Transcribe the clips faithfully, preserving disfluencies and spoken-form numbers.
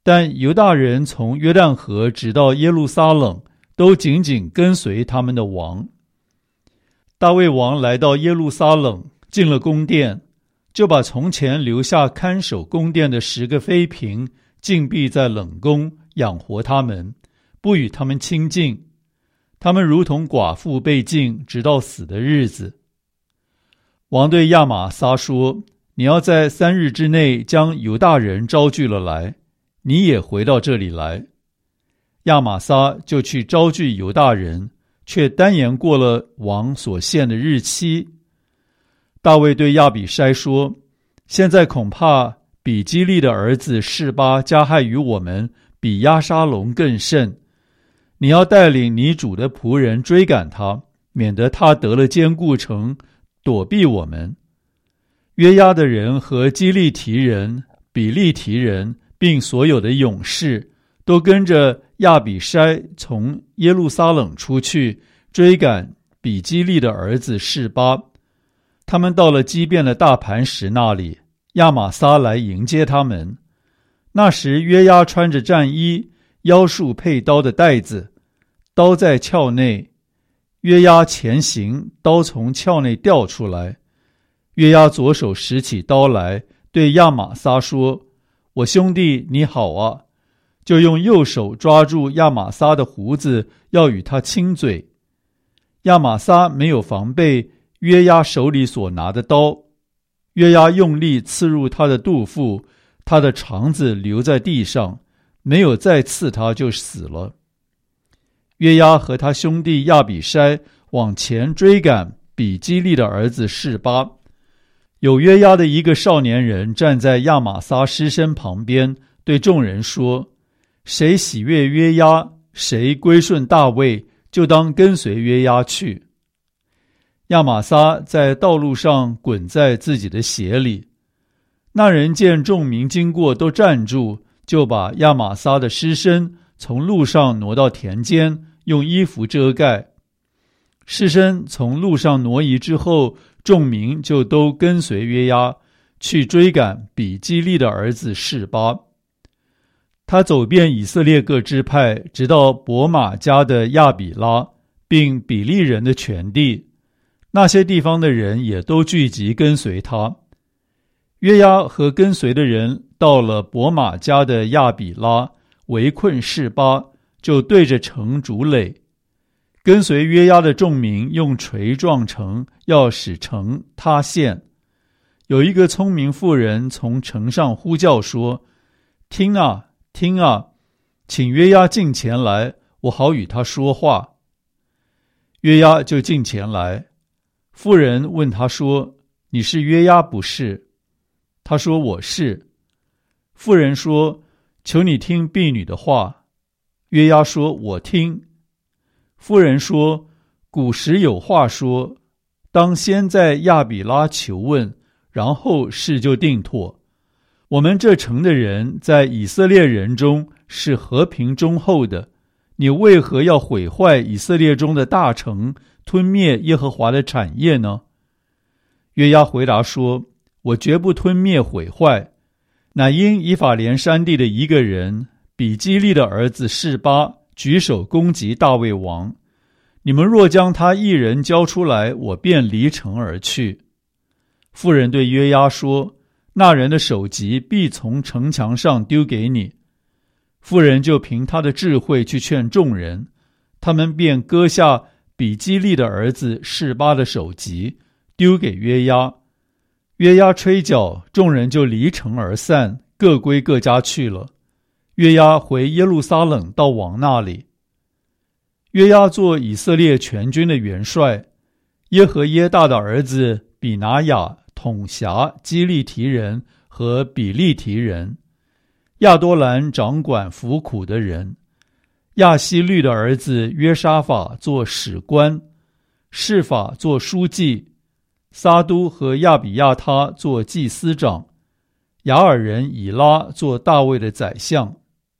但犹大人从约旦河直到耶路撒冷，都紧紧跟随他们的王。大卫王来到耶路撒冷，进了宫殿，就把从前留下看守宫殿的十个妃嫔禁闭在冷宫，养活他们，不与他们亲近。他们如同寡妇被禁，直到死的日子。王对亚玛撒说：你要在三日之内将犹大人招聚了来，你也回到这里来。亚玛撒就去招聚犹大人，却单言过了王所限的日期。大卫对亚比筛说：现在恐怕比基利的儿子示巴加害于我们，比押沙龙更甚。你要带领你主的仆人追赶他，免得他得了坚固城，躲避我们。约押的人和基利提人、比利提人，并所有的勇士，都跟着亚比筛从耶路撒冷出去，追赶比基利的儿子示巴。他们到了基遍的大磐石那里，亚玛撒来迎接他们。那时约押穿着战衣，腰束配刀的带子，刀在鞘内。约押前行，刀从鞘内掉出来。约押左手拾起刀来，对亚玛撒说：我兄弟你好啊，就用右手抓住亚玛撒的胡子，要与他亲嘴。亚玛撒没有防备约押手里所拿的刀，约押用力刺入他的肚腹，他的肠子留在地上，没有再刺他就死了。约押和他兄弟亚比筛往前追赶比基利的儿子示巴。有约押的一个少年人站在亚玛撒尸身旁边，对众人说：谁喜悦约押，谁归顺大卫，就当跟随约押去。亚玛撒在道路上滚在自己的鞋里。那人见众民经过都站住，就把亚玛撒的尸身从路上挪到田间，用衣服遮盖。尸身从路上挪移之后，众民就都跟随约押，去追赶比基利的儿子示巴。他走遍以色列各支派，直到伯玛家的亚比拉，并比利人的全地。那些地方的人也都聚集跟随他。约押和跟随的人到了伯玛家的亚比拉，围困示巴，就对着城筑垒。跟随约押的众民用锤撞城，要使城塌陷。有一个聪明妇人从城上呼叫说：听啊，听啊，请约押近前来，我好与他说话。约押就近前来。妇人问他说：你是约押不是？他说：我是。妇人说：求你听婢女的话。约押说：我听。妇人说：古时有话说，当先在亚比拉求问，然后事就定妥。我们这城的人在以色列人中是和平忠厚的，你为何要毁坏以色列中的大城，吞灭耶和华的产业呢？约押回答说：我绝不吞灭毁坏，乃因以法莲山地的一个人比基利的儿子示巴举手攻击大卫王，你们若将他一人交出来，我便离城而去。妇人对约押说：那人的首级必从城墙上丢给你。妇人就凭他的智慧去劝众人，他们便割下比基利的儿子示巴的首级，丢给约押。约押吹角，众人就离城而散，各归各家去了。约押回耶路撒冷到王那里。约押做以色列全军的元帅，耶和耶大的儿子比拿雅统辖基利提人和比利提人，亚多兰掌管服苦的人，亚希律的儿子约沙法做史官，示法做书记，撒都和亚比亚他做祭司长，雅尔人以拉做大卫的宰相。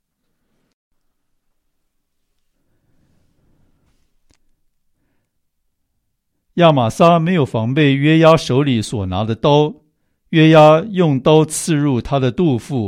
亚玛撒没有防备约押手里所拿的刀，约押用刀刺入他的肚腹，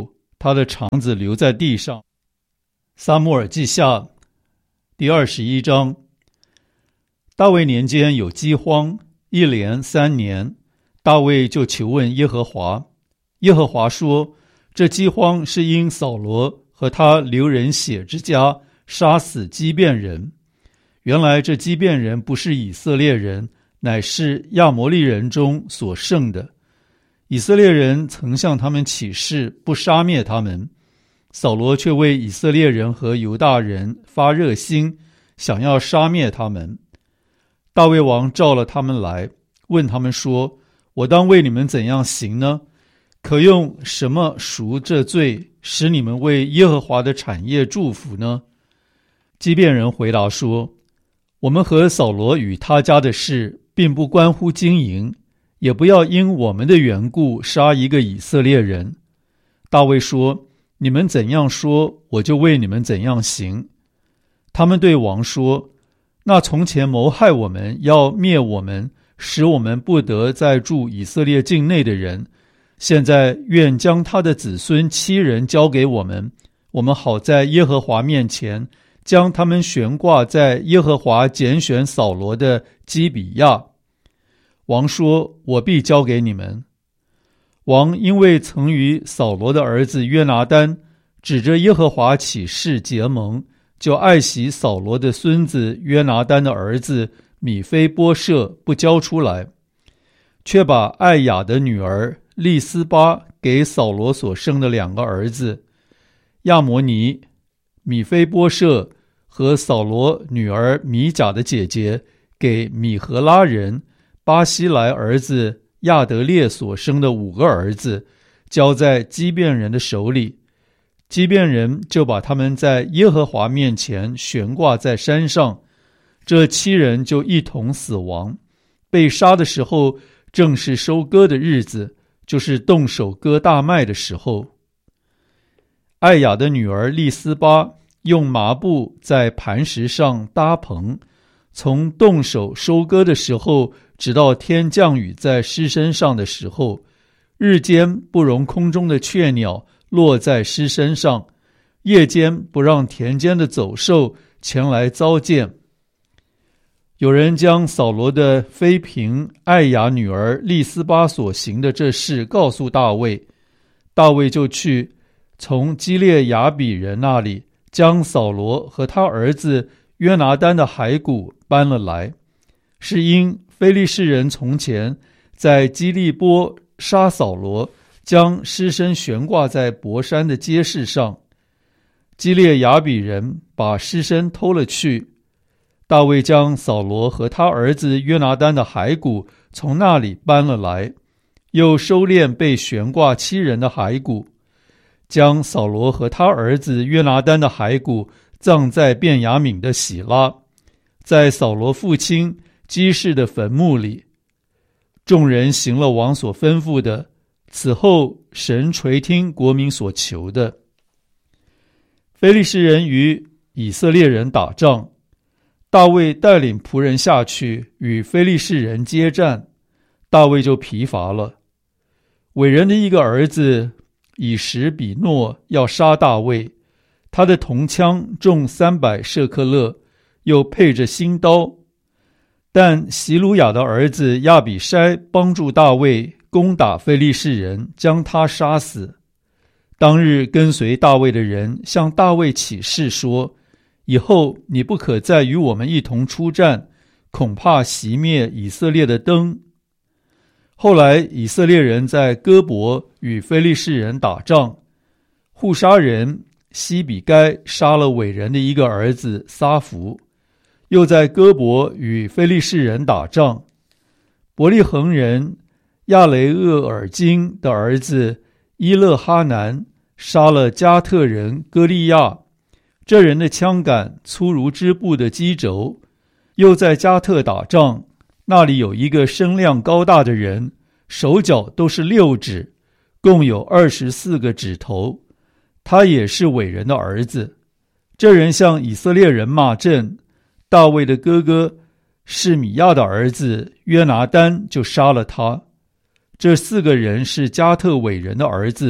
他的肠子留在地上。撒母耳记下第二十一章。大卫年间有饥荒，一连三年，大卫就求问耶和华。耶和华说，这饥荒是因扫罗和他流人血之家杀死基遍人。原来这基遍人不是以色列人，乃是亚摩利人中所剩的。以色列人曾向他们起誓，不杀灭他们。扫罗却为以色列人和犹大人发热心，想要杀灭他们。大卫王召了他们来，问他们说，我当为你们怎样行呢？可用什么赎这罪，使你们为耶和华的产业祝福呢？基遍人回答说，我们和扫罗与他家的事并不关乎经营，也不要因我们的缘故杀一个以色列人。大卫说，你们怎样说，我就为你们怎样行。他们对王说，那从前谋害我们，要灭我们，使我们不得再住以色列境内的人，现在愿将他的子孙七人交给我们，我们好在耶和华面前将他们悬挂在耶和华拣选扫罗的基比亚。王说，我必交给你们。王因为曾与扫罗的儿子约拿单指着耶和华起誓结盟，就爱惜扫罗的孙子约拿单的儿子米非波设不交出来，却把艾雅的女儿利斯巴给扫罗所生的两个儿子亚摩尼、米非波设和扫罗女儿米甲的姐姐给米和拉人巴西来儿子亚德列所生的五个儿子，交在基遍人的手里。基遍人就把他们在耶和华面前悬挂在山上，这七人就一同死亡。被杀的时候正是收割的日子，就是动手割大麦的时候。艾雅的女儿利斯巴用麻布在磐石上搭棚，从动手收割的时候直到天降雨在尸身上的时候，日间不容空中的雀鸟落在尸身上，夜间不让田间的走兽前来糟践。有人将扫罗的妃嫔艾雅女儿利斯巴所行的这事告诉大卫，大卫就去从基列雅比人那里将扫罗和他儿子约拿单的骸骨搬了来，是因非利士人从前在基利波杀扫罗，将尸身悬挂在伯山的街市上。基列雅比人把尸身偷了去，大卫将扫罗和他儿子约拿单的骸骨从那里搬了来，又收敛被悬挂七人的骸骨，将扫罗和他儿子约拿单的骸骨葬在便雅悯的喜拉，在扫罗父亲基士的坟墓里。众人行了王所吩咐的，此后神垂听国民所求的。非利士人与以色列人打仗，大卫带领仆人下去与非利士人接战，大卫就疲乏了。伟人的一个儿子以实比诺要杀大卫，他的铜枪重三百舍克勒，又配着新刀。但席鲁雅的儿子亚比筛帮助大卫攻打非利士人，将他杀死。当日跟随大卫的人向大卫起誓说，以后你不可再与我们一同出战，恐怕熄灭以色列的灯。后来以色列人在哥伯与非利士人打仗，户沙人西比该杀了伟人的一个儿子撒弗，又在哥伯与非利士人打仗，伯利恒人亚雷厄尔金的儿子伊勒哈南杀了加特人歌利亚，这人的枪杆粗如织布的机轴。又在加特打仗，那里有一个身量高大的人，手脚都是六指，共有二十四个指头，他也是伟人的儿子。这人向以色列人骂阵，大卫的哥哥示米亚的儿子约拿单就杀了他。这四个人是加特伟人的儿子，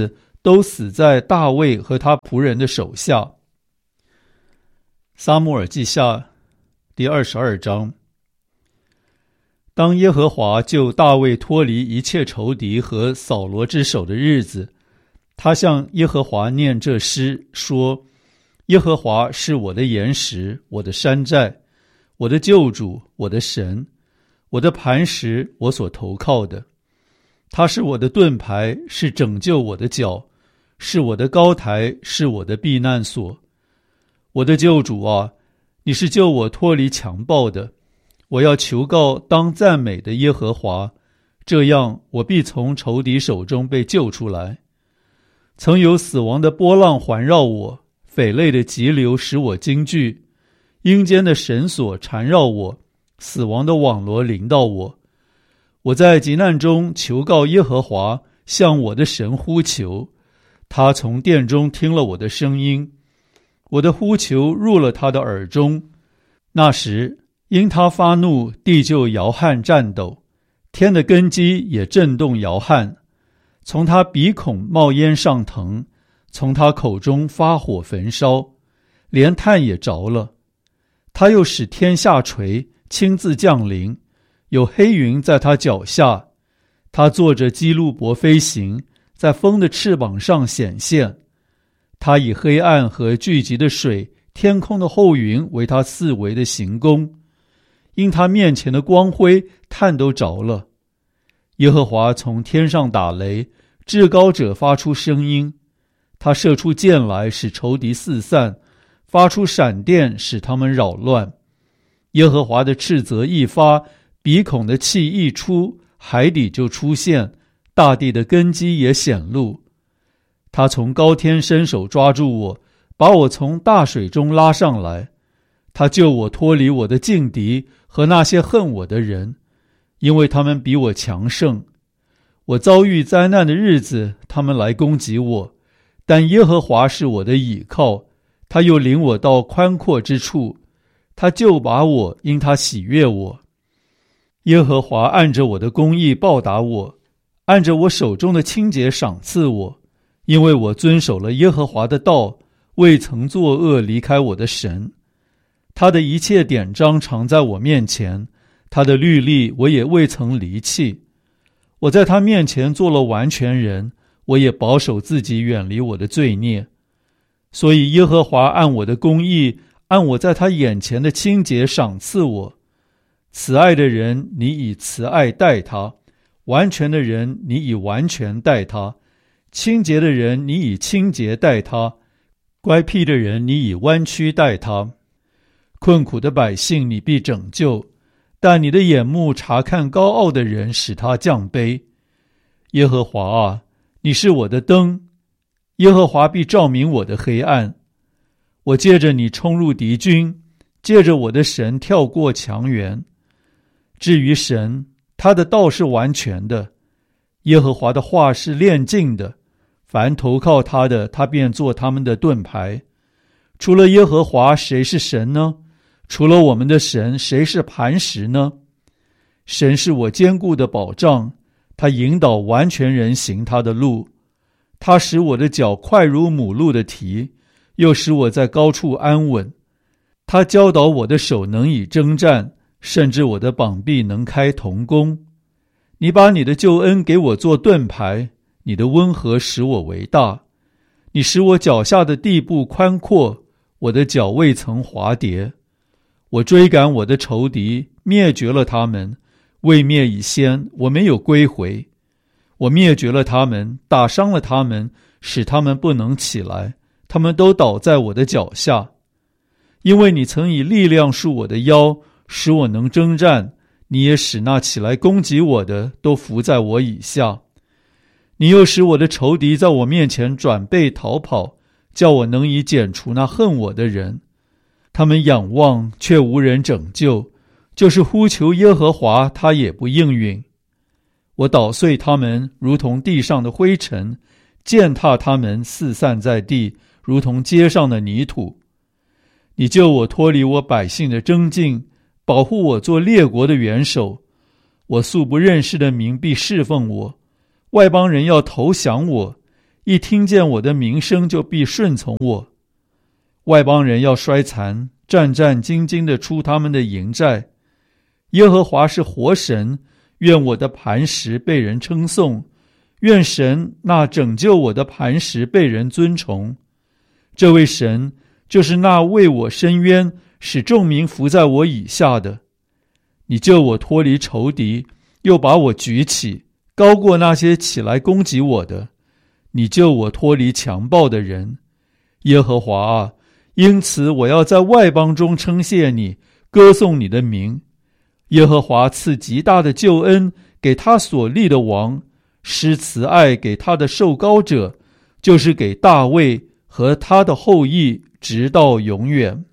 都死在大卫和他仆人的手下。撒母耳记下第二十二章。当耶和华救大卫脱离一切仇敌和扫罗之手的日子，他向耶和华念这诗，说：耶和华是我的岩石，我的山寨，我的救主，我的神，我的磐石，我所投靠的。他是我的盾牌，是拯救我的脚，是我的高台，是我的避难所。我的救主啊，你是救我脱离强暴的。我要求告当赞美的耶和华，这样我必从仇敌手中被救出来。曾有死亡的波浪环绕我，匪类的急流使我惊惧，阴间的绳索缠绕我，死亡的网罗临到我。我在急难中求告耶和华，向我的神呼求，他从殿中听了我的声音，我的呼求入了他的耳中。那时因他发怒，地就摇撼颤抖，天的根基也震动摇撼。从他鼻孔冒烟上腾，从他口中发火焚烧，连炭也着了。他又使天下垂，亲自降临，有黑云在他脚下。他坐着基路伯飞行，在风的翅膀上显现。他以黑暗和聚集的水，天空的厚云为他四围的行宫。因他面前的光辉，炭都着了。耶和华从天上打雷，至高者发出声音。他射出箭来，使仇敌四散，发出闪电，使他们扰乱。耶和华的斥责一发，鼻孔的气一出，海底就出现，大地的根基也显露。他从高天伸手抓住我，把我从大水中拉上来。他救我脱离我的劲敌和那些恨我的人，因为他们比我强盛。我遭遇灾难的日子，他们来攻击我，但耶和华是我的倚靠，他又领我到宽阔之处，他救拔我，因他喜悦我。耶和华按着我的公义报答我，按着我手中的清洁赏赐我，因为我遵守了耶和华的道，未曾作恶离开我的神。他的一切典章常在我面前，他的律例我也未曾离弃。我在他面前做了完全人，我也保守自己远离我的罪孽。所以耶和华按我的公义，按我在他眼前的清洁赏赐我。慈爱的人，你以慈爱待他；完全的人，你以完全待他；清洁的人，你以清洁待他；乖僻的人，你以弯曲待他。困苦的百姓你必拯救，但你的眼目察看高傲的人，使他降卑。耶和华啊，你是我的灯，耶和华必照明我的黑暗。我借着你冲入敌军，借着我的神跳过墙垣。至于神，他的道是完全的，耶和华的话是炼净的，凡投靠他的，他便做他们的盾牌。除了耶和华，谁是神呢？除了我们的神，谁是磐石呢？神是我坚固的保障，他引导完全人行他的路。他使我的脚快如母鹿的蹄，又使我在高处安稳。他教导我的手能以征战，甚至我的膀臂能开铜弓。你把你的救恩给我做盾牌，你的温和使我为大。你使我脚下的地步宽阔，我的脚未曾滑跌。我追赶我的仇敌，灭绝了他们，未灭以先，我没有归回。我灭绝了他们，打伤了他们，使他们不能起来，他们都倒在我的脚下。因为你曾以力量束我的腰，使我能征战，你也使那起来攻击我的都伏在我以下。你又使我的仇敌在我面前转背逃跑，叫我能以剪除那恨我的人。他们仰望，却无人拯救，就是呼求耶和华，他也不应允。我捣碎他们，如同地上的灰尘，践踏他们，四散在地，如同街上的泥土。你救我脱离我百姓的争竞，保护我做列国的元首。我素不认识的民必侍奉我，外邦人要投降我， 一听见我的名声就必顺从我。外邦人要衰残，战战兢兢地出他们的营寨。耶和华是活神，愿我的磐石被人称颂，愿神那拯救我的磐石被人尊崇。这位神就是那为我伸冤，使众民服在我以下的。你救我脱离仇敌，又把我举起，高过那些起来攻击我的。你救我脱离强暴的人。耶和华啊，因此我要在外邦中称谢你，歌颂你的名。耶和华赐极大的救恩给他所立的王，施慈爱给他的受膏者，就是给大卫和他的后裔，直到永远。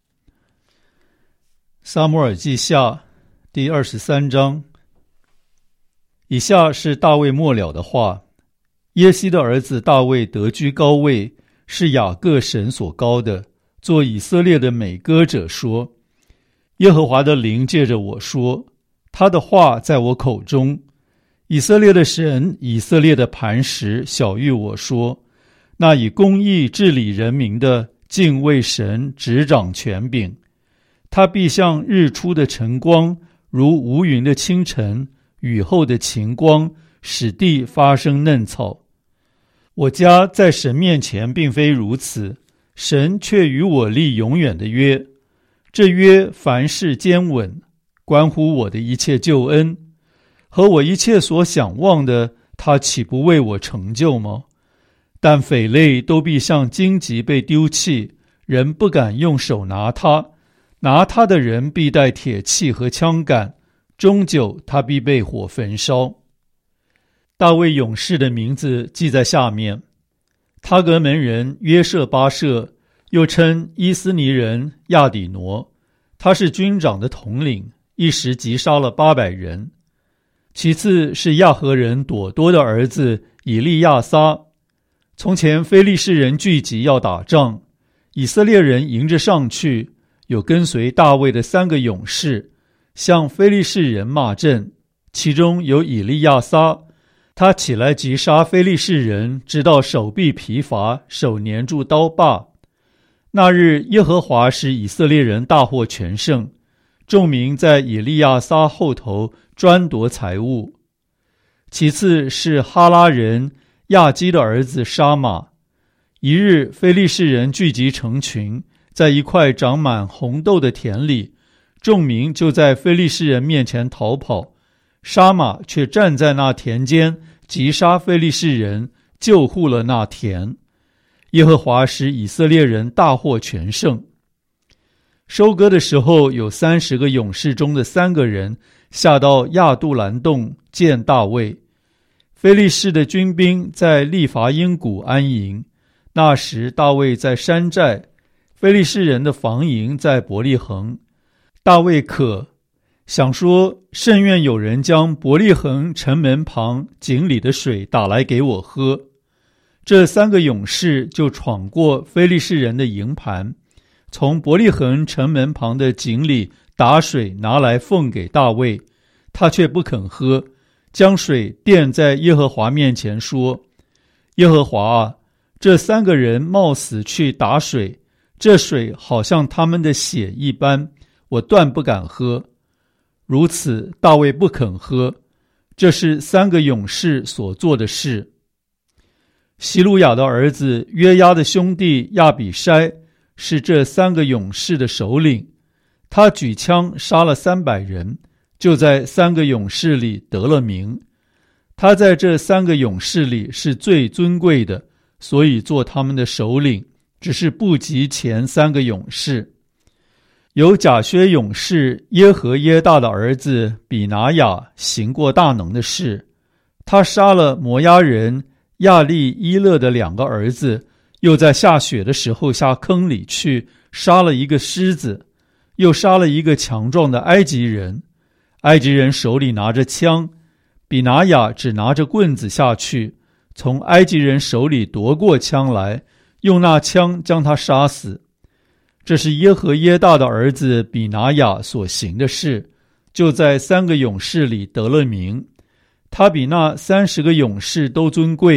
撒母耳记下第二十三章。以下是大卫末了的话。耶西的儿子大卫得居高位，是雅各神所膏的，做以色列的美歌者说：耶和华的灵借着我说，他的话在我口中。以色列的神，以色列的磐石晓谕我说，那以公义治理人民的，敬畏神，执掌权柄。他必像日出的晨光，如无云的清晨，雨后的晴光，使地发生嫩草。我家在神面前并非如此，神却与我立永远的约。这约凡事坚稳，关乎我的一切救恩，和我一切所想望的，他岂不为我成就吗？但匪类都必像荆棘被丢弃，人不敢用手拿它，拿它的人必带铁器和枪杆，终久他必被火焚烧。大卫勇士的名字记在下面：他革门人约舍巴舍，又称伊斯尼人亚底挪，他是军长的统领，一时击杀了八百人。其次是亚何人朵多的儿子以利亚撒。从前非利士人聚集要打仗，以色列人迎着上去，有跟随大卫的三个勇士，向非利士人骂阵，其中有以利亚撒。他起来击杀非利士人，直到手臂疲乏，手粘住刀把。那日耶和华使以色列人大获全胜，众民在以利亚撒后头专夺财物。其次是哈拉人亚基的儿子沙马。一日非利士人聚集成群，在一块长满红豆的田里，众民就在非利士人面前逃跑，沙马却站在那田间，击杀非利士人，救护了那田。耶和华使以色列人大获全胜。收割的时候，有三十个勇士中的三个人下到亚杜兰洞见大卫。非利士的军兵在利伐因谷安营，那时大卫在山寨，非利士人的防营在伯利恒。大卫渴，想说，甚愿有人将伯利恒城门旁井里的水打来给我喝。这三个勇士就闯过非利士人的营盘，从伯利恒城门旁的井里打水拿来奉给大卫，他却不肯喝，将水垫在耶和华面前说：耶和华啊，这三个人冒死去打水，这水好像他们的血一般，我断不敢喝。如此大卫不肯喝，这是三个勇士所做的事。希路亚的儿子约押的兄弟亚比筛是这三个勇士的首领，他举枪杀了三百人，就在三个勇士里得了名。他在这三个勇士里是最尊贵的，所以做他们的首领，只是不及前三个勇士。有甲薛勇士耶和耶大的儿子比拿雅行过大能的事，他杀了摩押人亚利伊勒的两个儿子，又在下雪的时候下坑里去杀了一个狮子，又杀了一个强壮的埃及人。埃及人手里拿着枪，比拿雅只拿着棍子下去，从埃及人手里夺过枪来，用那枪将他杀死。这是耶和耶大的儿子比拿雅所行的事，就在三个勇士里得了名。他比那三十个勇士都尊贵，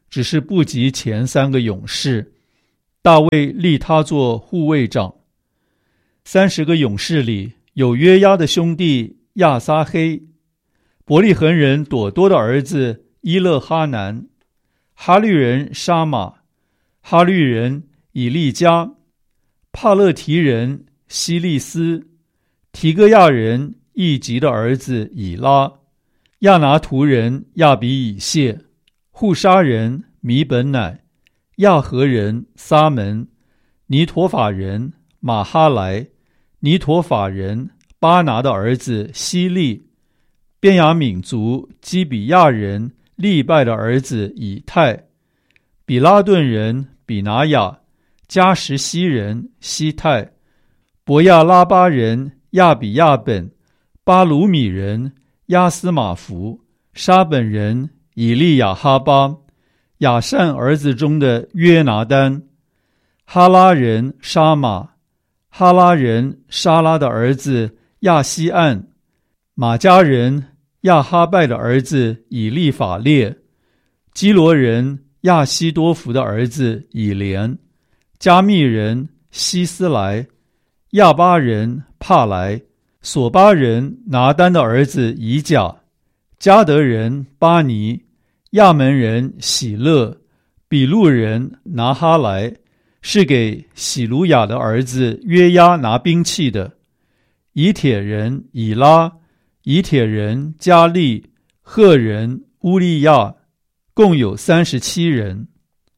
只是不及前三个勇士。大卫立他做护卫长。三十个勇士里有约押的兄弟亚撒黑，伯利恒人朵多的儿子伊勒哈南，哈律人沙马，哈律人以利加，帕勒提人希利斯，提戈亚人易吉的儿子以拉，亚拿图人亚比以谢，户沙人米本乃，亚和人撒门，尼陀法人马哈莱，尼陀法人巴拿的儿子希利，便雅悯族基比亚人利拜的儿子以太，比拉顿人比拿雅，加什西人西泰，伯亚拉巴人亚比亚本，巴鲁米人亚斯马福，沙本人以利亚哈巴，亚善儿子中的约拿丹，哈拉人沙马，哈拉人沙拉的儿子亚西岸，马加人亚哈拜的儿子以利法列，基罗人亚西多福的儿子以连，加密人希斯莱，亚巴人帕莱，索巴人拿丹的儿子以甲，加德人巴尼，亚门人喜乐，比路人拿哈莱，是给喜鲁雅的儿子约押拿兵器的，以铁人以拉，以铁人加利，赫人乌利亚，共有三十七人。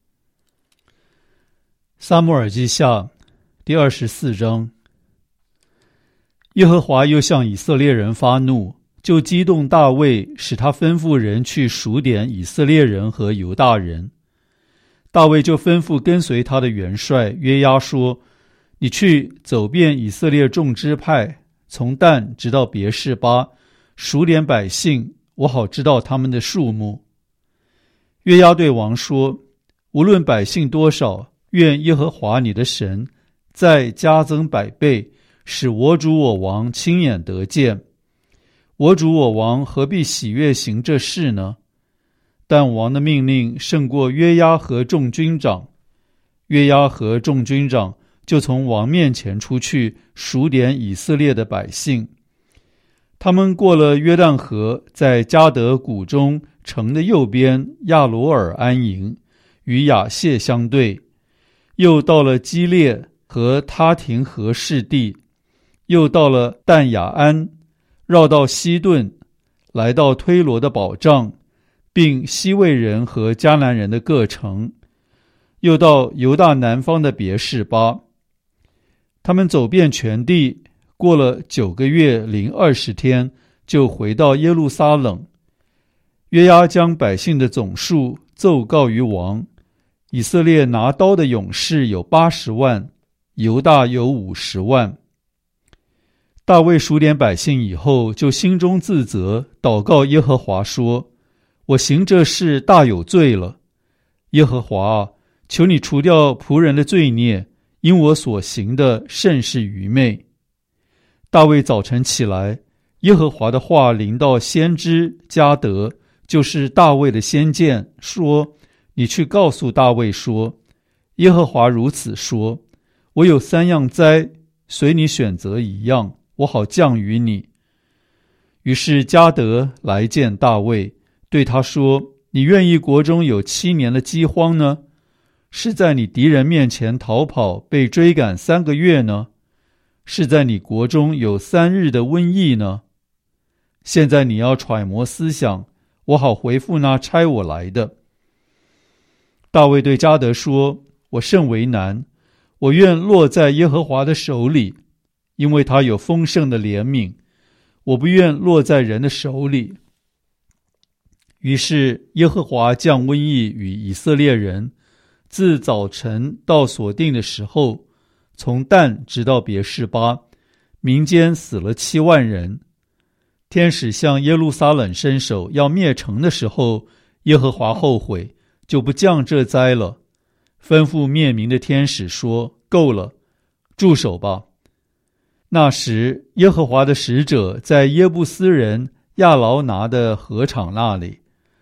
撒母耳记下第二十四章。耶和华又向以色列人发怒，就激动大卫，使他吩咐人去数点以色列人和犹大人。大卫就吩咐跟随他的元帅约押说：你去走遍以色列众支派，从但直到别是巴，数点百姓，我好知道他们的数目。约押对王说：无论百姓多少，愿耶和华你的神再加增百倍，使我主我王亲眼得见。我主我王何必喜悦行这事呢？但王的命令胜过约押和众军长。约押和众军长就从王面前出去，数点以色列的百姓。他们过了约旦河，在迦得谷中城的右边亚罗尔安营，与亚谢相对。又到了基列和他廷和士地，又到了但雅安，绕到西顿，来到推罗的保障，并西魏人和迦南人的各城，又到犹大南方的别是巴。他们走遍全地，过了九个月零二十天，就回到耶路撒冷。约押将百姓的总数奏告于王。以色列拿刀的勇士有八十万，犹大有五十万。大卫数点百姓以后，就心中自责，祷告耶和华说：我行这事大有罪了。耶和华啊，求你除掉仆人的罪孽，因我所行的甚是愚昧。大卫早晨起来，耶和华的话临到先知迦得，就是大卫的先见，说：你去告诉大卫说，耶和华如此说，我有三样灾，随你选择一样，我好降于你。于是迦得来见大卫，对他说：你愿意国中有七年的饥荒呢？是在你敌人面前逃跑，被追赶三个月呢？是在你国中有三日的瘟疫呢？现在你要揣摩思想，我好回复那差我来的。大卫对迦得说：我甚为难，我愿落在耶和华的手里，因为他有丰盛的怜悯，我不愿落在人的手里。于是耶和华降瘟疫与以色列人，自早晨到所定的时候，从但直到别是巴，民间死了七万人。天使向耶路撒冷伸手要灭城的时候，耶和华后悔，就不降这灾了，吩咐灭民的天使说：够了，住手吧。那时耶和华的使者在耶布斯人亚劳拿的禾场那里，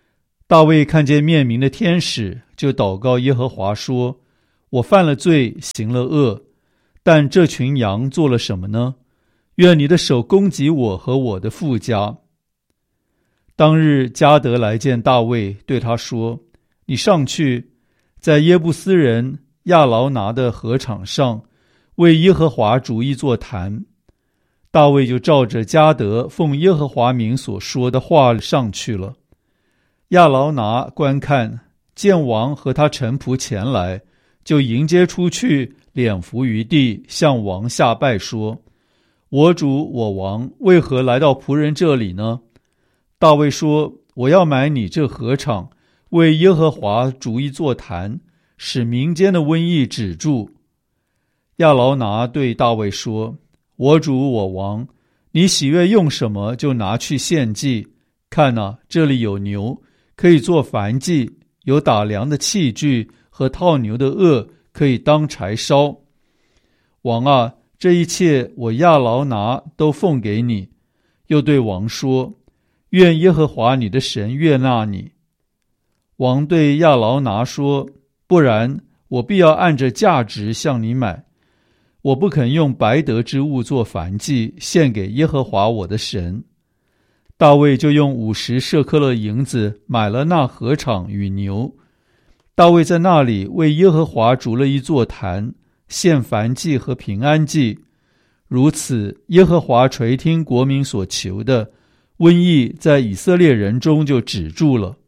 大卫看见面明的天使，就祷告耶和华说：我犯了罪，行了恶，但这群羊做了什么呢？愿你的手攻击我和我的父家。当日迦得来见大卫，对他说：你上去，在耶布斯人亚劳拿的禾场上，为耶和华筑一座坛。大卫就照着迦得奉耶和华名所说的话上去了。亚劳拿观看，见王和他臣仆前来，就迎接出去，脸伏于地，向王下拜说：我主我王为何来到仆人这里呢？大卫说：我要买你这禾场，为耶和华筑一座坛，使民间的瘟疫止住。亚劳拿对大卫说：我主我王，你喜悦用什么就拿去献祭。看哪，这里有牛，可以做燔祭；有打粮的器具和套牛的轭，可以当柴烧。王啊，这一切我亚劳拿都奉给你。又对王说：愿耶和华你的神悦纳你。王对亚劳拿说：不然，我必要按着价值向你买。我不肯用白得之物做燔祭，献给耶和华我的神。大卫就用五十舍客勒银子买了那禾场与牛。大卫在那里为耶和华筑了一座坛，献燔祭和平安祭。如此，耶和华垂听国民所求的，瘟疫在以色列人中就止住了。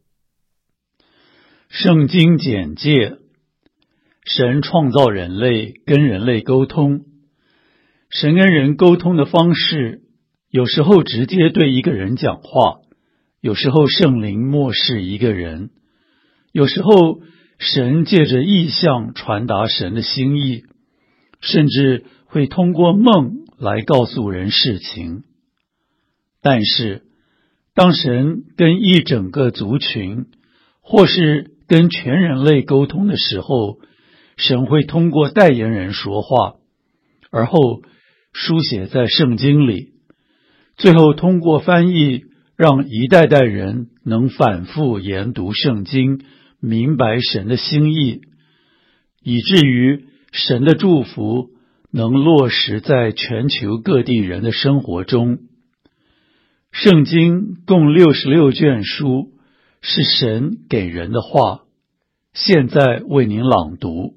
圣经简介：神创造人类，跟人类沟通。神跟人沟通的方式，有时候直接对一个人讲话，有时候圣灵默示一个人，有时候神借着异象传达神的心意，甚至会通过梦来告诉人事情。但是，当神跟一整个族群，或是跟全人类沟通的时候，神会通过代言人说话，而后书写在圣经里，最后通过翻译，让一代代人能反复研读圣经，明白神的心意，以至于神的祝福能落实在全球各地人的生活中。圣经共六十六卷书，是神给人的话，现在为您朗读。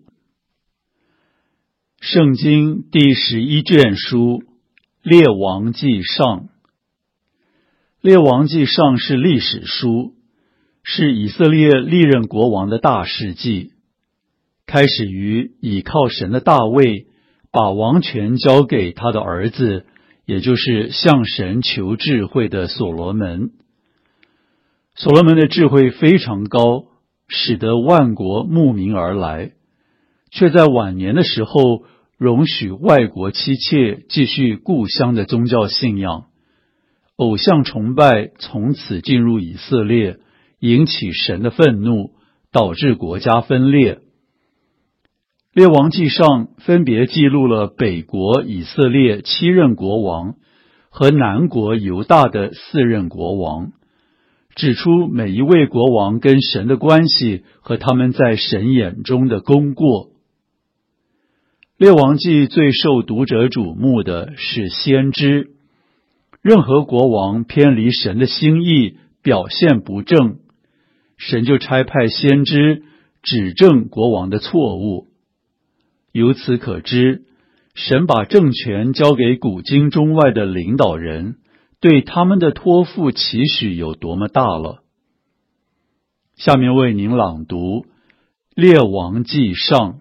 圣经第十一卷书，列王纪上。列王纪上是历史书，是以色列历任国王的大事记，开始于倚靠神的大卫，把王权交给他的儿子，也就是向神求智慧的所罗门。所罗门的智慧非常高，使得万国慕名而来，却在晚年的时候容许外国妻妾继续故乡的宗教信仰，偶像崇拜从此进入以色列，引起神的愤怒，导致国家分裂。列王纪上分别记录了北国以色列七任国王和南国犹大的四任国王，指出每一位国王跟神的关系和他们在神眼中的功过。列王纪最受读者瞩目的是先知，任何国王偏离神的心意，表现不正，神就差派先知指正国王的错误。由此可知，神把政权交给古今中外的领导人，对他们的托付期许有多么大了。下面为您朗读列王纪上。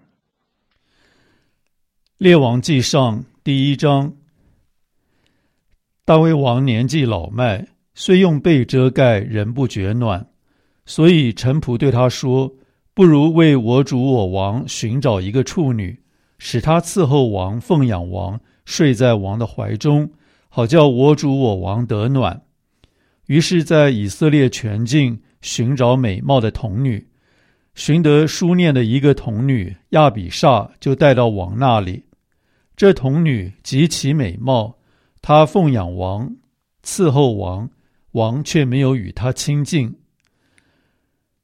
列王纪上第一章。大卫王年纪老迈，虽用被遮盖，仍不觉暖，所以臣仆对他说：不如为我主我王寻找一个处女，使他伺候王，奉养王，睡在王的怀中，好叫我主我王得暖。于是在以色列全境寻找美貌的童女，寻得书念的一个童女亚比煞，就带到王那里。这童女极其美貌，她奉养王，伺候王，王却没有与她亲近。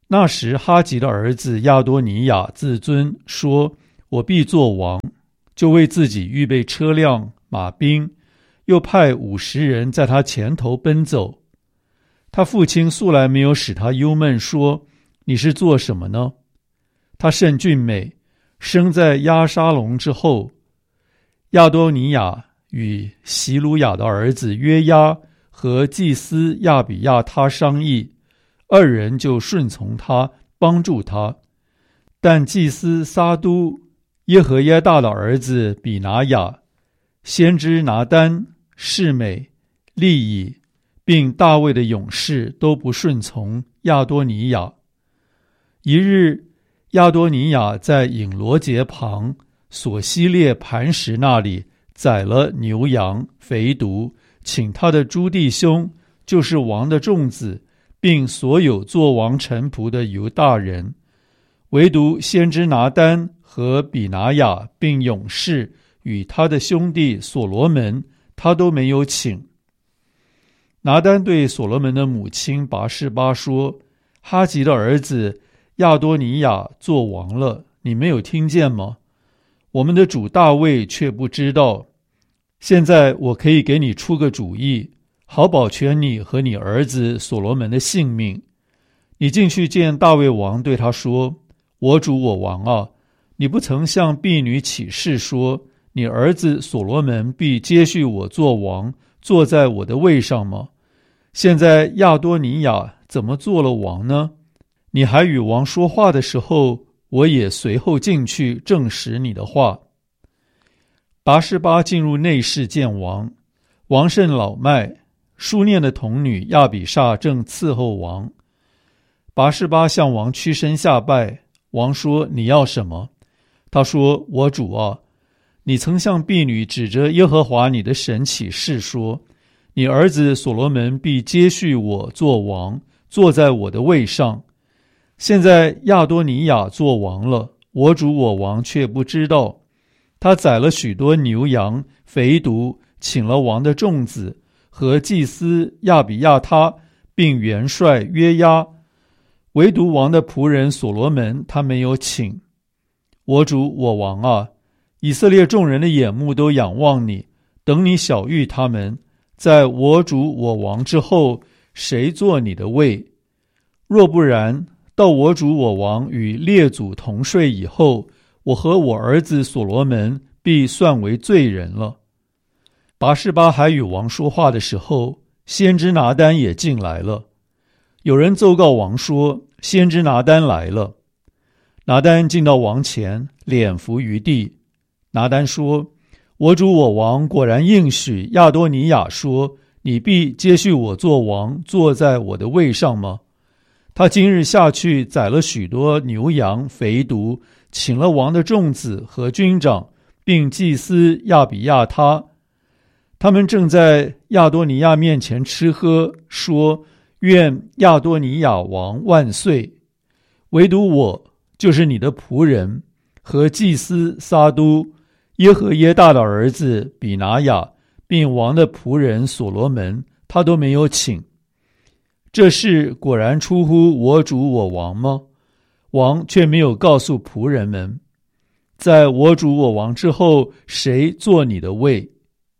那时哈吉的儿子亚多尼亚自尊说，我必做王，就为自己预备车辆马兵，又派五十人在他前头奔走。他父亲素来没有使他忧闷，说，你是做什么呢？他甚俊美，生在押沙龙之后。亚多尼亚与席鲁雅的儿子约押和祭司亚比亚他商议，二人就顺从他，帮助他。但祭司撒都、耶和耶大的儿子比拿雅、先知拿单、示美、利以，并大卫的勇士都不顺从亚多尼亚。一日，亚多尼亚在隐罗节旁索西列磐石那里宰了牛羊肥犊，请他的诸弟兄，就是王的众子，并所有做王臣仆的犹大人，唯独先知拿单和比拿雅并勇士与他的兄弟所罗门，他都没有请。拿单对所罗门的母亲拔示巴说，哈吉的儿子亚多尼亚做王了，你没有听见吗？我们的主大卫却不知道。现在我可以给你出个主意，好保全你和你儿子所罗门的性命。你进去见大卫王，对他说，我主我王啊，你不曾向婢女起誓说，你儿子所罗门必接续我做王，坐在我的位上吗？现在亚多尼亚怎么做了王呢？你还与王说话的时候，我也随后进去证实你的话。拔示巴进入内室见王，王甚老迈，书念的童女亚比煞正伺候王。拔示巴向王屈身下拜，王说，你要什么？他说，我主啊，你曾向婢女指着耶和华你的神起誓说，你儿子所罗门必接续我做王，坐在我的位上。现在亚多尼亚做王了，我主我王却不知道。他宰了许多牛羊肥犊，请了王的众子和祭司亚比亚他，并元帅约押，唯独王的仆人所罗门他没有请。我主我王啊，以色列众人的眼目都仰望你，等你晓谕他们，在我主我王之后，谁做你的位？若不然，到我主我王与列祖同睡以后，我和我儿子所罗门必算为罪人了。拔示巴还与王说话的时候，先知拿单也进来了。有人奏告王说，先知拿单来了。拿单进到王前，脸伏于地。拿单说，我主我王果然应许亚多尼亚说，你必接续我做王，坐在我的位上吗？他今日下去宰了许多牛羊肥犊，请了王的众子和军长，并祭司亚比亚他。他们正在亚多尼亚面前吃喝，说，愿亚多尼亚王万岁。唯独我，就是你的仆人，和祭司撒都、耶和耶大的儿子比拿雅，并王的仆人所罗门，他都没有请。这事果然出乎我主我王吗？王却没有告诉仆人们，在我主我王之后，谁做你的位？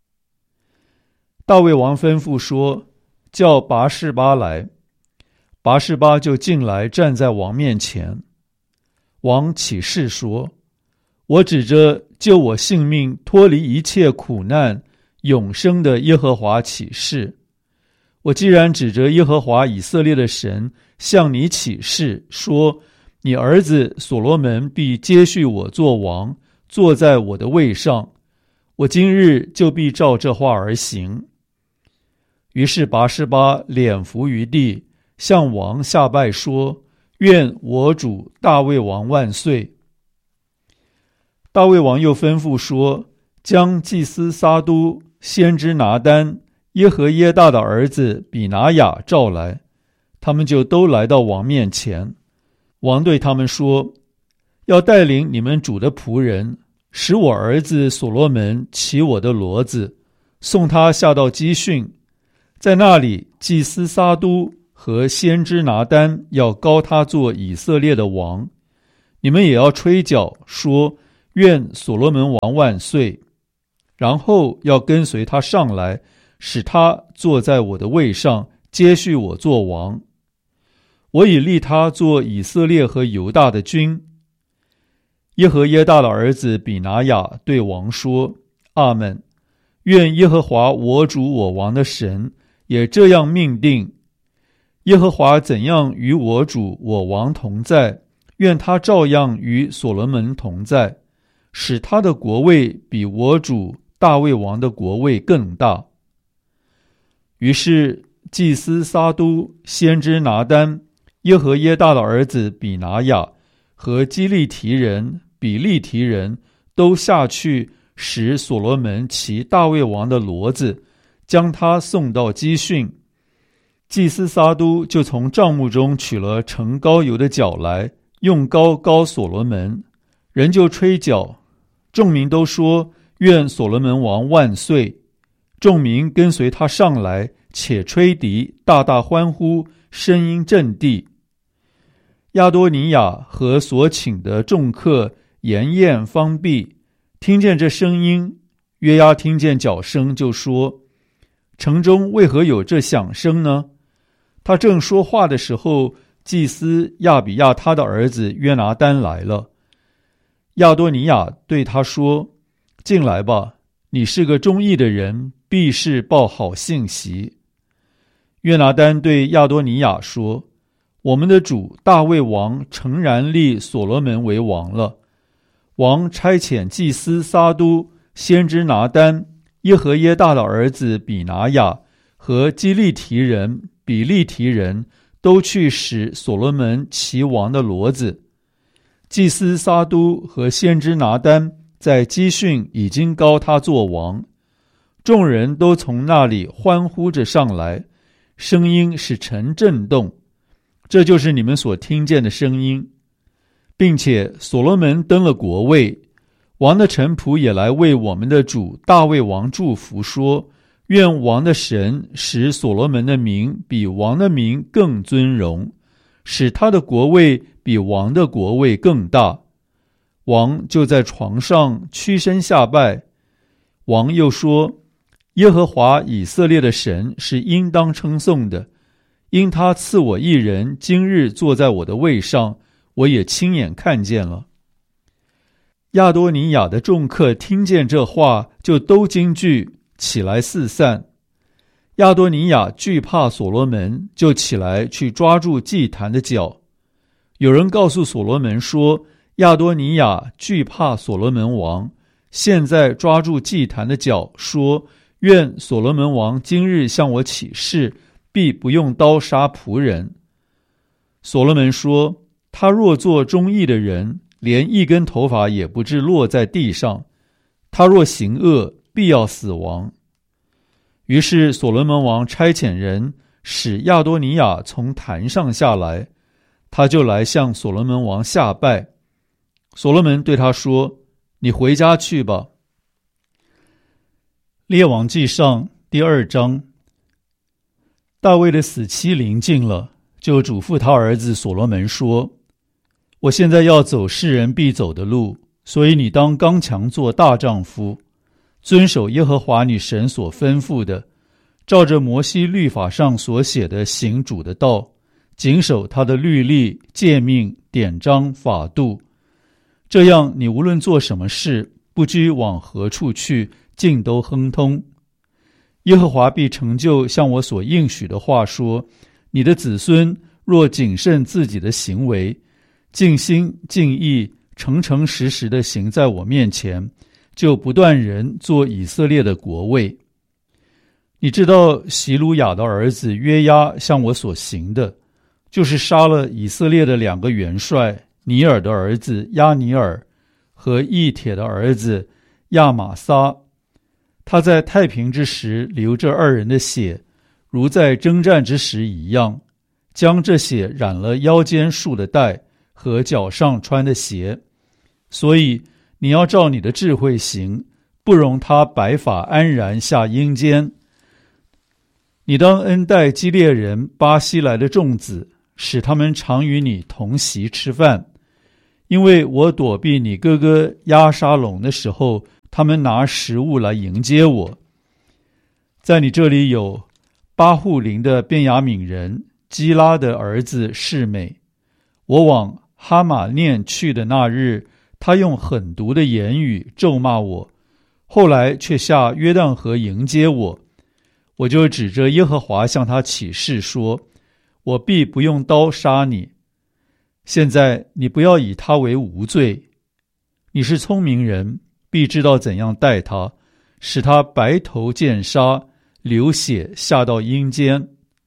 大卫王吩咐说，叫拔示巴来。拔示巴就进来，站在王面前。王起誓说，我指着救我性命脱离一切苦难永生的耶和华起誓，我既然指着耶和华以色列的神向你起誓说，你儿子所罗门必接续我做王，坐在我的位上，我今日就必照这话而行。于是拔示巴脸伏于地，向王下拜说，愿我主大卫王万岁。大卫王又吩咐说，将祭司撒都、先知拿单、耶和耶大的儿子比拿雅召来，他们就都来到王面前。王对他们说，要带领你们主的仆人，使我儿子所罗门骑我的骡子，送他下到基训，在那里祭司撒都和先知拿单要膏他做以色列的王，你们也要吹角，说愿所罗门王万岁，然后要跟随他上来，使他坐在我的位上，接续我做王。我已立他做以色列和犹大的君。耶和耶大的儿子比拿雅对王说：阿们，愿耶和华我主我王的神也这样命定。耶和华怎样与我主我王同在，愿他照样与所罗门同在，使他的国位比我主大卫王的国位更大。于是祭司撒都、先知拿单、耶和耶大的儿子比拿雅和基利提人、比利提人都下去，使所罗门骑大卫王的骡子，将他送到基训。祭司撒都就从帐幕中取了盛膏油的角来，用膏膏所罗门，人就吹角，众民都说：愿所罗门王万岁！众民跟随他上来，且吹笛，大大欢呼，声音震地。亚多尼雅和所请的众客筵宴方毕，听见这声音，约押听见角声，就说：城中为何有这响声呢？他正说话的时候，祭司亚比亚他的儿子约拿单来了。亚多尼雅对他说：进来吧，你是个忠义的人，必是报好信息。约拿单对亚多尼雅说：我们的主大卫王诚然立所罗门为王了。王差遣祭司撒都、先知拿单、耶和耶大的儿子比拿雅和基利提人、比利提人都去使所罗门骑王的骡子。祭司撒都和先知拿单在基训已经膏他做王，众人都从那里欢呼着上来，声音使城震动，这就是你们所听见的声音。并且所罗门登了国位，王的臣仆也来为我们的主大卫王祝福，说：愿王的神使所罗门的名比王的名更尊荣，使他的国位比王的国位更大。王就在床上屈身下拜。王又说：耶和华以色列的神是应当称颂的，因他赐我一人今日坐在我的位上，我也亲眼看见了。亚多尼雅的众客听见这话，就都惊惧，起来四散。亚多尼雅惧怕所罗门，就起来去抓住祭坛的角。有人告诉所罗门说：亚多尼雅惧怕所罗门王，现在抓住祭坛的角，说：愿所罗门王今日向我起誓，必不用刀杀仆人。所罗门说：他若做忠义的人，连一根头发也不致落在地上；他若行恶，必要死亡。于是所罗门王差遣人使亚多尼雅从坛上下来，他就来向所罗门王下拜。所罗门对他说：你回家去吧。列王纪上第二章。大卫的死期临近了，就嘱咐他儿子所罗门说：我现在要走世人必走的路，所以你当刚强做大丈夫，遵守耶和华你神所吩咐的，照着摩西律法上所写的行主的道，谨守他的律例、诫命、典章、法度。这样你无论做什么事，不拘往何处去，尽都亨通。耶和华必成就像我所应许的话，说：你的子孙若谨慎自己的行为，尽心尽意诚诚实实的行在我面前，就不断人做以色列的国位。你知道席鲁雅的儿子约押向我所行的，就是杀了以色列的两个元帅，尼尔的儿子亚尼尔和义铁的儿子亚玛撒。他在太平之时流这二人的血，如在征战之时一样，将这血染了腰间束的带和脚上穿的鞋。所以你要照你的智慧行，不容他白发安然下阴间。 你当恩待基列人巴西来的众子，使他们常与你同席吃饭，因为我躲避你哥哥押沙龙的时候，他们拿食物来迎接我。在你这里有巴户林的便雅悯人基拉的儿子示每，我往哈马念去的那日，他用狠毒的言语咒骂我，后来却下约旦河迎接我。我就指着耶和华向他起誓说，我必不用刀杀你。现在你不要以他为无罪，你是聪明人，必知道怎样待他，使他白头见杀，流血下到阴间。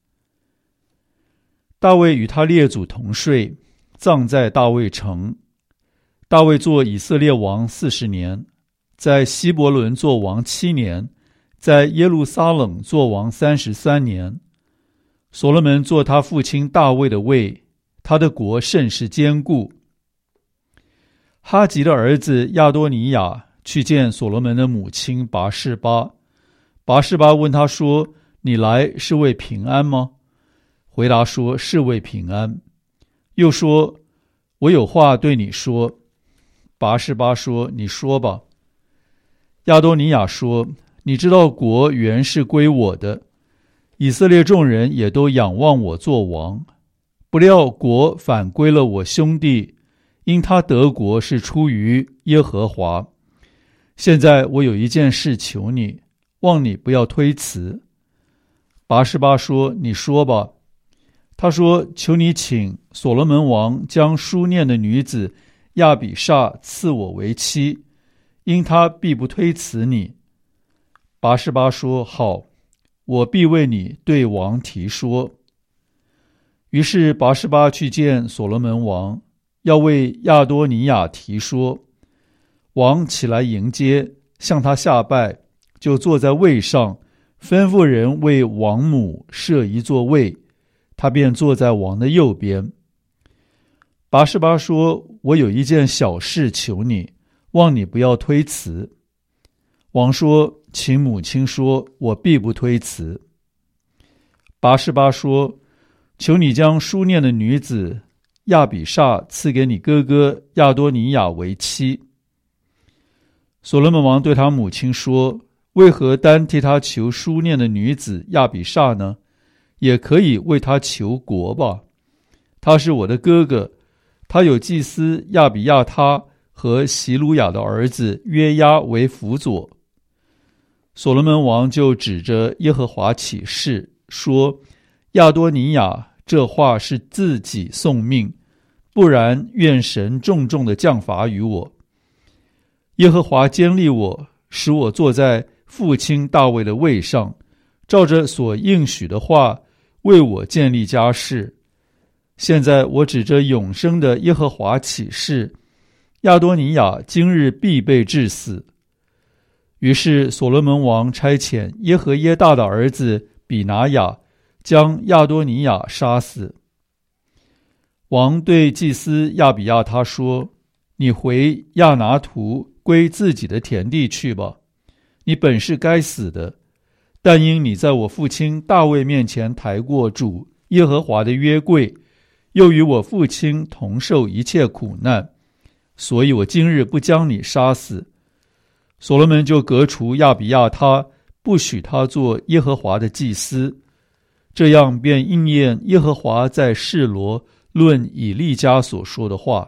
大卫与他列祖同睡，葬在大卫城。大卫做以色列王四十年，在希伯伦做王七年，在耶路撒冷做王三十三年。所罗门做他父亲大卫的位，他的国甚是坚固。哈吉的儿子亚多尼亚去见所罗门的母亲拔示巴，拔示巴问他说，你来是为平安吗？回答说，是为平安。又说，我有话对你说。拔示巴说，你说吧。亚多尼亚说，你知道国原是归我的，以色列众人也都仰望我做王，不料国反归了我兄弟，因他得国是出于耶和华。现在我有一件事求你，望你不要推辞。拔示巴说，你说吧。他说，求你请所罗门王将书念的女子亚比煞赐我为妻，因他必不推辞你。拔示巴说，好，我必为你对王提说。于是拔示巴去见所罗门王，要为亚多尼亚提说。王起来迎接，向他下拜，就坐在位上，吩咐人为王母设一座位，他便坐在王的右边。拔示巴说，我有一件小事求你，望你不要推辞。王说，请母亲说，我必不推辞。拔示巴说，求你将书念的女子亚比煞赐给你哥哥亚多尼亚为妻。所罗门王对他母亲说，为何单替他求书念的女子亚比煞呢？也可以为他求国吧。他是我的哥哥，他有祭司亚比亚他和席鲁雅的儿子约押为辅佐。所罗门王就指着耶和华起誓说，亚多尼亚这话是自己送命，不然愿神重重的降罚于我。耶和华坚立我，使我坐在父亲大卫的位上，照着所应许的话为我建立家室。现在我指着永生的耶和华起誓，亚多尼亚今日必被治死。于是所罗门王差遣耶和耶大的儿子比拿雅将亚多尼亚杀死。王对祭司亚比亚他说，你回亚拿图归自己的田地去吧，你本是该死的，但因你在我父亲大卫面前抬过主耶和华的约柜，又与我父亲同受一切苦难，所以我今日不将你杀死。所罗门就革除亚比亚他，不许他做耶和华的祭司，这样便应验耶和华在示罗论以利家所说的话。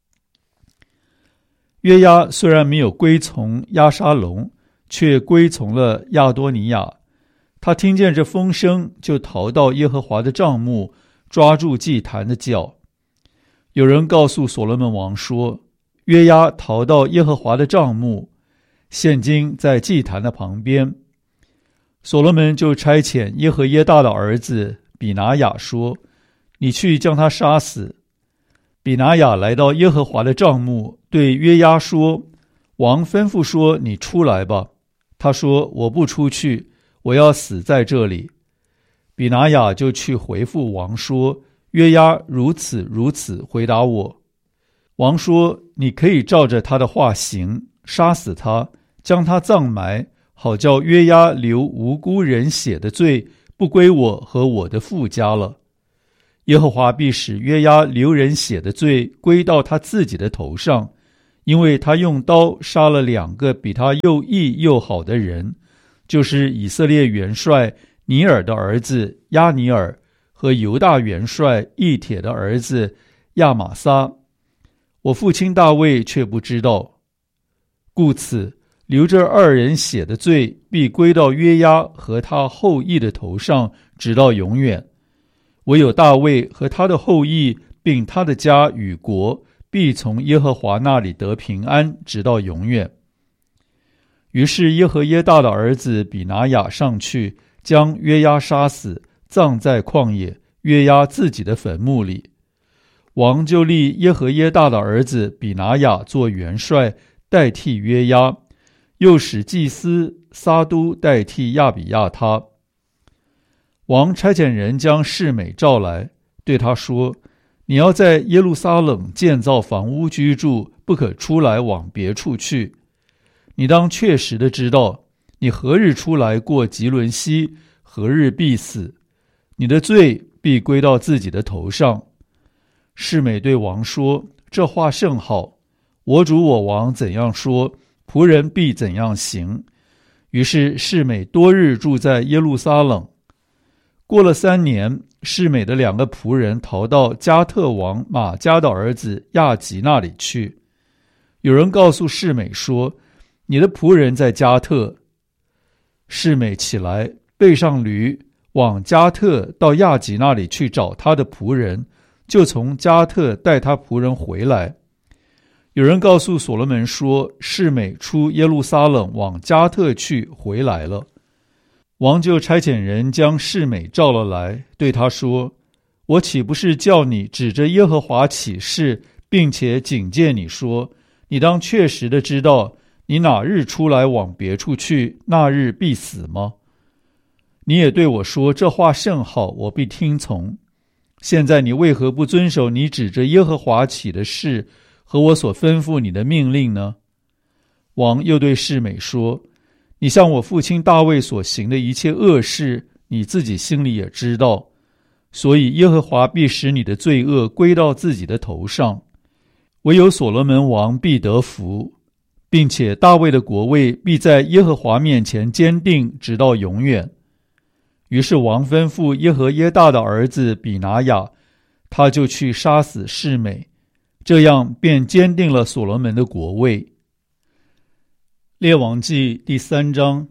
约押虽然没有归从押沙龙，却归从了亚多尼亚。他听见这风声，就逃到耶和华的帐幕，抓住祭坛的脚。有人告诉所罗门王说，约押逃到耶和华的帐幕，现今在祭坛的旁边。所罗门就差遣耶和耶大的儿子比拿雅说，你去将他杀死。比拿雅来到耶和华的帐幕，对约押说，王吩咐说，你出来吧。他说，我不出去，我要死在这里。比拿雅就去回复王说，约押如此如此回答我。王说，你可以照着他的话行，杀死他，将他葬埋，好叫约押流无辜人血的罪， 不归我和我的父家了。耶和华必使约押流人血的罪归到他自己的头上，因为他用刀杀了两个比他又义又好的人，就是以色列元帅尼尔的儿子亚尼尔和犹大元帅以铁的儿子亚玛撒。我父亲大卫却不知道，故此流这二人血的罪必归到约押和他后裔的头上，直到永远。唯有大卫和他的后裔并他的家与国必从耶和华那里得平安，直到永远。于是耶和耶大的儿子比拿雅上去，将约押杀死，葬在旷野约押自己的坟墓里。王就立耶和耶大的儿子比拿雅做元帅，代替约押，又使祭司撒都代替亚比亚他。王差遣人将示每召来，对他说：你要在耶路撒冷建造房屋居住，不可出来往别处去。你当确实的知道，你何日出来过吉伦西，何日必死，你的罪必归到自己的头上。示每对王说：这话甚好，我主我王怎样说，仆人必怎样行。于是示每多日住在耶路撒冷。过了三年，示每的两个仆人逃到加特王马加的儿子亚吉那里去。有人告诉示每说：你的仆人在加特。示每起来，背上驴，往加特到亚吉那里去找他的仆人，就从加特带他仆人回来。有人告诉所罗门说：示每出耶路撒冷往加特去，回来了。王就差遣人将示每召了来，对他说：我岂不是叫你指着耶和华起誓，并且警戒你说，你当确实的知道，你哪日出来往别处去，那日必死吗？你也对我说，这话甚好，我必听从。现在你为何不遵守你指着耶和华起的誓和我所吩咐你的命令呢？王又对示每说：你向我父亲大卫所行的一切恶事，你自己心里也知道，所以耶和华必使你的罪恶归到自己的头上。唯有所罗门王必得福，并且大卫的国位必在耶和华面前坚定，直到永远。于是王吩咐耶和耶大的儿子比拿雅，他就去杀死示每，这样便坚定了所罗门的国位。列王记第三章。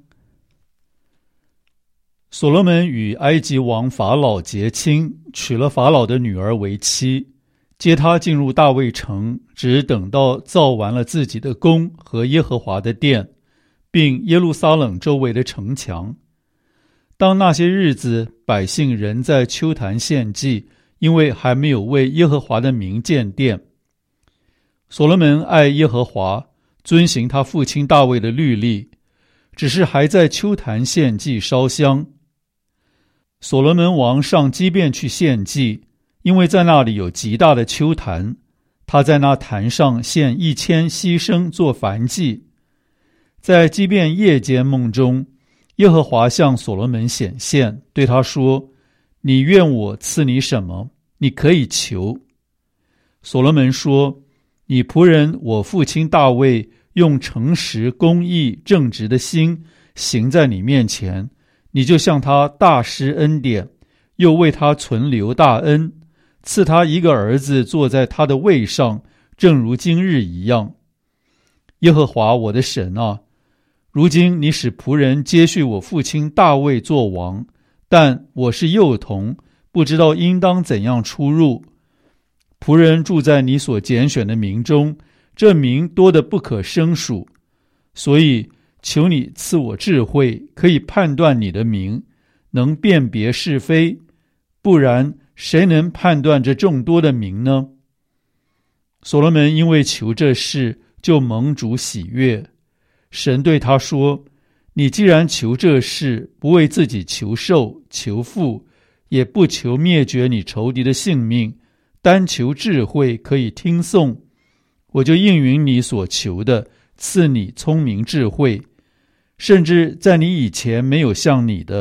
所罗门与埃及王法老结亲，娶了法老的女儿为妻，接他进入大卫城，只等到造完了自己的宫和耶和华的殿，并耶路撒冷周围的城墙。当那些日子，百姓仍在丘坛献祭，因为还没有为耶和华的名建殿。所罗门爱耶和华，遵行他父亲大卫的律例，只是还在丘坛献祭烧香。所罗门王上基遍去献祭，因为在那里有极大的丘坛，他在那坛上献一千牺牲做燔祭。在基遍夜间梦中，耶和华向所罗门显现，对他说：你愿我赐你什么？你可以求。所罗门说：你仆人我父亲大卫用诚实、公义、正直的心行在你面前，你就向他大施恩典，又为他存留大恩，赐他一个儿子坐在他的位上，正如今日一样。耶和华我的神啊，如今你使仆人接续我父亲大卫做王，但我是幼童，不知道应当怎样出入。仆人住在你所拣选的民中，这民多得不可胜数，所以求你赐我智慧，可以判断你的名，能辨别是非，不然谁能判断这众多的名呢？所罗门因为求这事，就蒙主喜悦。神对他说：你既然求这事，不为自己求寿求富，也不求灭绝你仇敌的性命，单求智慧可以听颂，我就应允你所求的，赐你聪明智慧，甚至在你以前没有像你的，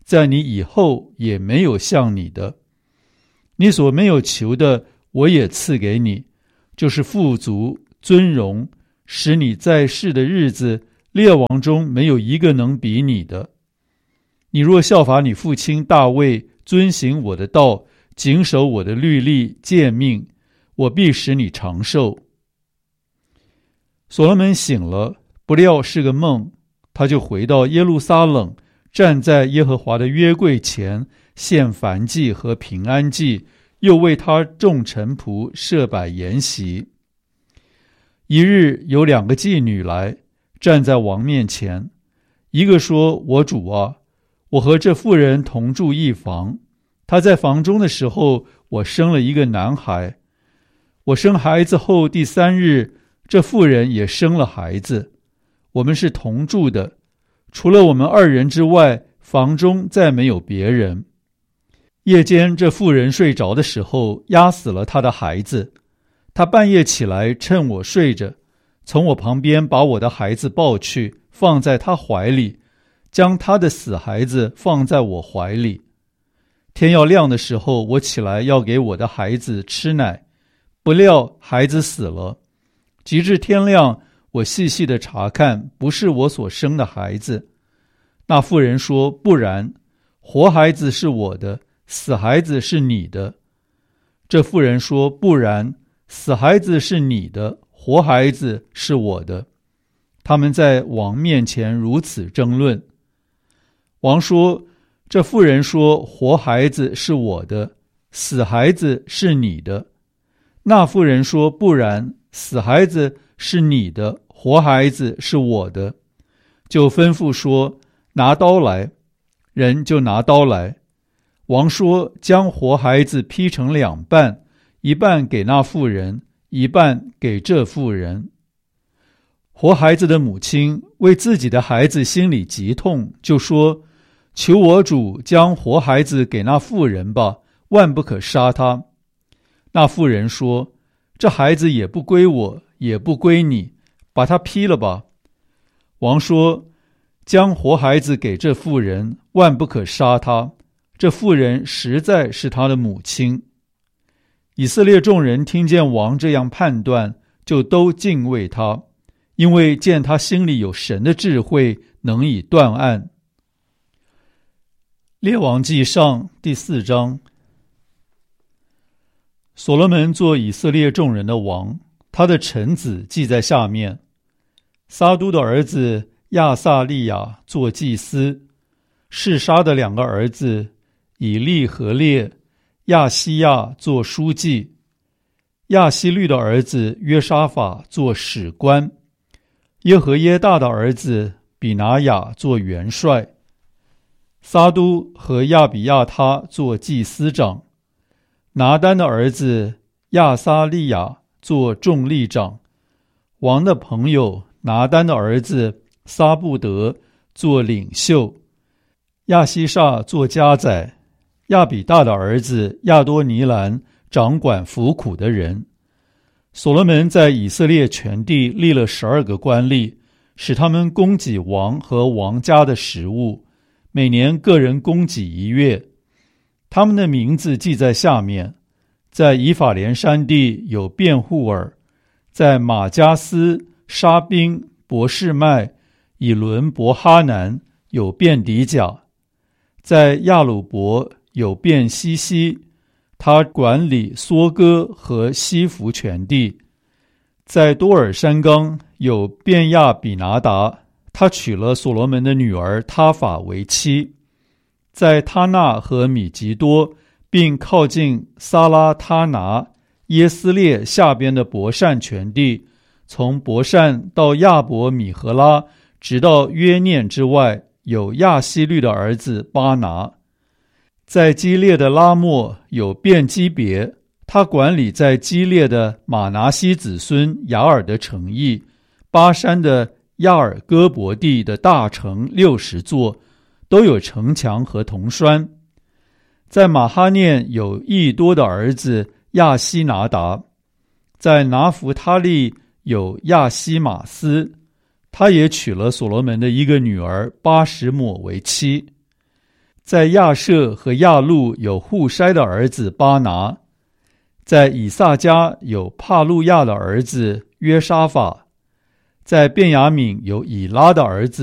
在你以后也没有像你的。你所没有求的，我也赐给你，就是富足、尊荣，使你在世的日子，列王中没有一个能比你的。你若效法你父亲大卫，遵行我的道，谨守我的律例诫命，我必使你长寿。所罗门醒了，不料是个梦，他就回到耶路撒冷，站在耶和华的约柜前，献燔祭和平安祭，又为他众臣仆设摆筵席。一日有两个妓女来，站在王面前，一个说：我主啊，我和这妇人同住一房，她在房中的时候，我生了一个男孩。我生孩子后第三日，这妇人也生了孩子。我们是同住的，除了我们二人之外，房中再没有别人。夜间这妇人睡着的时候，压死了她的孩子。她半夜起来，趁我睡着，从我旁边把我的孩子抱去，放在她怀里，将她的死孩子放在我怀里。天要亮的时候，我起来要给我的孩子吃奶，不料孩子死了。及至天亮，我细细的查看，不是我所生的孩子。那妇人说：不然，活孩子是我的，死孩子是你的。这妇人说：不然，死孩子是你的，活孩子是我的。他们在王面前如此争论。王说：这妇人说，活孩子是我的，死孩子是你的。那妇人说：不然，死孩子是你的，活孩子是我的。就吩咐说：拿刀来。人就拿刀来。王说：将活孩子劈成两半，一半给那妇人，一半给这妇人。活孩子的母亲为自己的孩子心里极痛，就说：求我主将活孩子给那妇人吧，万不可杀他。那妇人说：这孩子也不归我，也不归你，把他劈了吧。王说：将活孩子给这妇人，万不可杀他，这妇人实在是他的母亲。以色列众人听见王这样判断，就都敬畏他，因为见他心里有神的智慧，能以断案。列王纪上第四章。所罗门做以色列众人的王，他的臣子记在下面。撒都的儿子亚撒利雅做祭司，示沙的两个儿子以利和列、亚西亚做书记，亚希律的儿子约沙法做史官，耶和耶大的儿子比拿雅做元帅，撒都和亚比亚他做祭司长，拿单的儿子亚撒利雅做众吏长，王的朋友拿单的儿子撒布德做领袖，亚西煞做家宰，亚比大的儿子亚多尼兰掌管服苦的人。所罗门在以色列全地立了十二个官吏，使他们供给王和王家的食物，每年个人供给一月。他们的名字记在下面：在以法莲山地有辩护尔，在马加斯、沙宾、伯示麦、以伦伯哈南有辩底甲，在亚鲁伯有辩西西，他管理梭哥和西弗全地，在多尔山冈有便亚比拿达，他娶了所罗门的女儿他法为妻，在他纳和米吉多，并靠近撒拉他拿、耶斯列下边的伯善全地，从伯善到亚伯米和拉，直到约念之外，有亚希律的儿子巴拿。在基列的拉末有便基别，他管理在基列的马拿西子孙雅尔的城邑，巴山的亚尔戈伯地的大城六十座，都有城墙和铜栓。在马哈念有益多的儿子亚西拿达，在拿弗他利有亚西马斯，他也娶了所罗门的一个女儿巴什抹为妻。 在亚舍和亚路有户筛的儿子巴拿，在以萨家有帕路亚的儿子约沙法，在便雅悯有以拉的儿子